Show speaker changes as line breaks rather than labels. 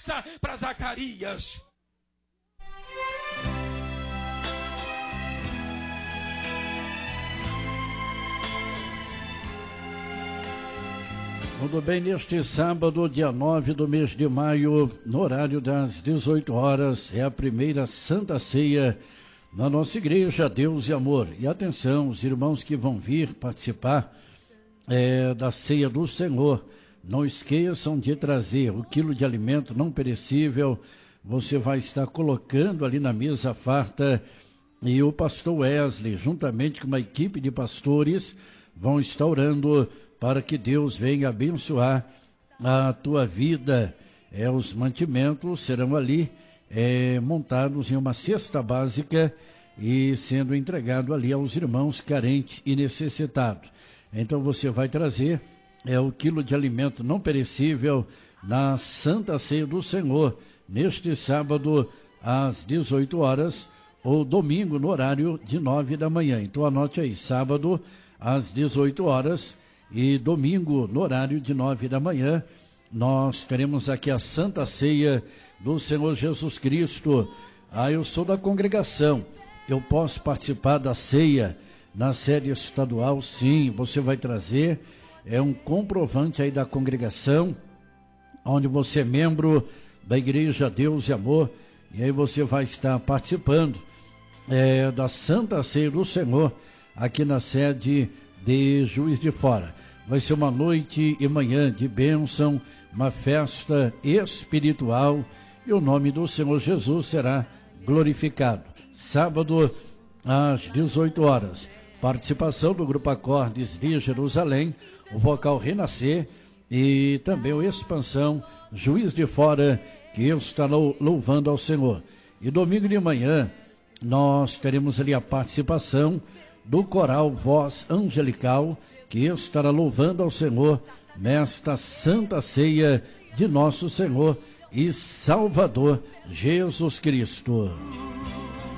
força para Zacarias.
Tudo bem, neste sábado, dia 9 do mês de maio, no horário das 18 horas, é a primeira Santa Ceia na nossa igreja Deus e Amor. E atenção, os irmãos que vão vir participar da Ceia do Senhor, não esqueçam de trazer o quilo de alimento não perecível. Você vai estar colocando ali na mesa farta, e o pastor Wesley, juntamente com uma equipe de pastores, vão estar orando para que Deus venha abençoar a tua vida. Os mantimentos serão ali montados em uma cesta básica e sendo entregado ali aos irmãos carentes e necessitados. Então você vai trazer o quilo de alimento não perecível na Santa Ceia do Senhor, neste sábado às 18 horas, ou domingo no horário de 9 da manhã. Então anote aí, sábado às 18 horas e domingo no horário de 9 da manhã, nós teremos aqui a Santa Ceia do Senhor Jesus Cristo. Eu sou da congregação, eu posso participar da ceia na sede estadual? Sim, você vai trazer um comprovante aí da congregação, onde você é membro da Igreja Deus e Amor, e aí você vai estar participando da Santa Ceia do Senhor aqui na sede de Juiz de Fora. Vai ser uma noite e manhã de bênção, uma festa espiritual, e o nome do Senhor Jesus será glorificado. Sábado às 18 horas, participação do Grupo Acordes de Jerusalém, o vocal Renascer e também o Expansão Juiz de Fora, que está louvando ao Senhor. E domingo de manhã nós teremos ali a participação do coral Voz Angelical, que estará louvando ao Senhor nesta Santa Ceia de nosso Senhor e Salvador Jesus Cristo.